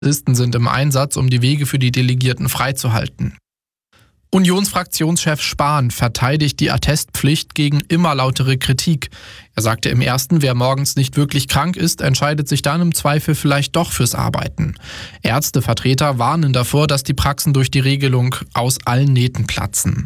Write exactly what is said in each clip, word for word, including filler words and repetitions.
Polizisten sind im Einsatz, um die Wege für die Delegierten freizuhalten. Unionsfraktionschef Spahn verteidigt die Attestpflicht gegen immer lautere Kritik. Er sagte im ersten, wer morgens nicht wirklich krank ist, entscheidet sich dann im Zweifel vielleicht doch fürs Arbeiten. Ärztevertreter warnen davor, dass die Praxen durch die Regelung aus allen Nähten platzen.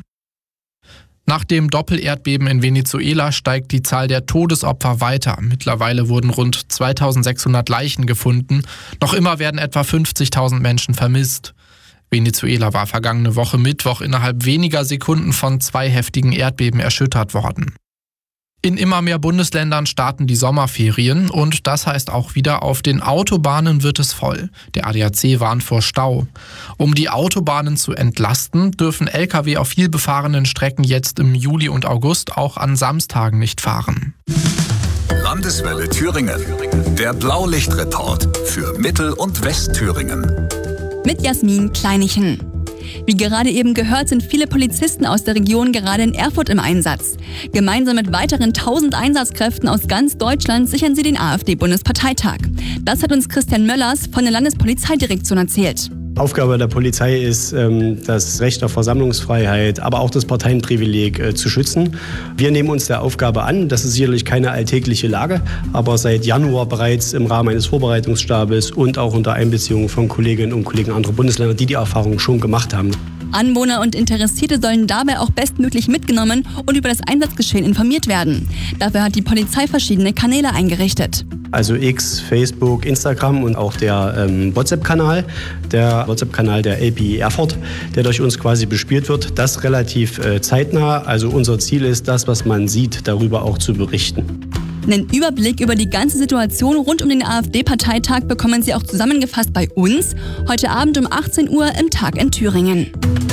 Nach dem Doppelerdbeben in Venezuela steigt die Zahl der Todesopfer weiter. Mittlerweile wurden rund zweitausendsechshundert Leichen gefunden. Noch immer werden etwa fünfzigtausend Menschen vermisst. Venezuela war vergangene Woche Mittwoch innerhalb weniger Sekunden von zwei heftigen Erdbeben erschüttert worden. In immer mehr Bundesländern starten die Sommerferien und das heißt auch wieder, auf den Autobahnen wird es voll. Der A D A C warnt vor Stau. Um die Autobahnen zu entlasten, dürfen L K W auf viel befahrenen Strecken jetzt im Juli und August auch an Samstagen nicht fahren. Landeswelle Thüringen. Der Blaulichtreport für Mittel- und Westthüringen. Mit Jasmin Kleinichen. Wie gerade eben gehört, sind viele Polizisten aus der Region gerade in Erfurt im Einsatz. Gemeinsam mit weiteren tausend Einsatzkräften aus ganz Deutschland sichern sie den AfD-Bundesparteitag. Das hat uns Christian Möllers von der Landespolizeidirektion erzählt. Aufgabe der Polizei ist, das Recht auf Versammlungsfreiheit, aber auch das Parteienprivileg zu schützen. Wir nehmen uns der Aufgabe an. Das ist sicherlich keine alltägliche Lage, aber seit Januar bereits im Rahmen eines Vorbereitungsstabes und auch unter Einbeziehung von Kolleginnen und Kollegen anderer Bundesländer, die die Erfahrung schon gemacht haben. Anwohner und Interessierte sollen dabei auch bestmöglich mitgenommen und über das Einsatzgeschehen informiert werden. Dafür hat die Polizei verschiedene Kanäle eingerichtet. Also X, Facebook, Instagram und auch der ähm, WhatsApp-Kanal, der WhatsApp-Kanal der L P I Erfurt, der durch uns quasi bespielt wird. Das relativ äh, zeitnah. Also unser Ziel ist, das, was man sieht, darüber auch zu berichten. Einen Überblick über die ganze Situation rund um den AfD-Parteitag bekommen Sie auch zusammengefasst bei uns, heute Abend um achtzehn Uhr im Tag in Thüringen.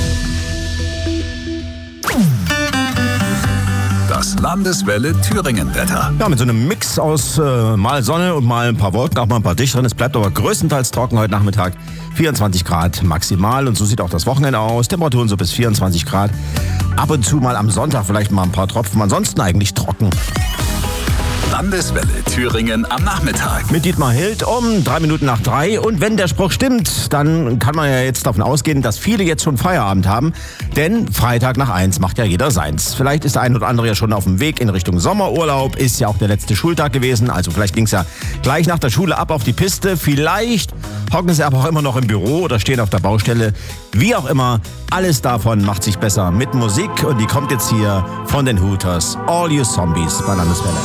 Das Landeswelle Thüringen-Wetter. Ja, mit so einem Mix aus äh, mal Sonne und mal ein paar Wolken, auch mal ein paar dichteren. Es bleibt aber größtenteils trocken heute Nachmittag. vierundzwanzig Grad maximal und so sieht auch das Wochenende aus. Temperaturen so bis vierundzwanzig Grad. Ab und zu mal am Sonntag vielleicht mal ein paar Tropfen. Ansonsten eigentlich trocken. Landeswelle Thüringen am Nachmittag. Mit Dietmar Hild um drei Minuten nach drei. Und wenn der Spruch stimmt, dann kann man ja jetzt davon ausgehen, dass viele jetzt schon Feierabend haben. Denn Freitag nach eins macht ja jeder seins. Vielleicht ist der ein oder andere ja schon auf dem Weg in Richtung Sommerurlaub. Ist ja auch der letzte Schultag gewesen. Also vielleicht ging es ja gleich nach der Schule ab auf die Piste. Vielleicht hocken sie aber auch immer noch im Büro oder stehen auf der Baustelle. Wie auch immer, alles davon macht sich besser mit Musik. Und die kommt jetzt hier von den Hooters. All You Zombies bei Landeswelle.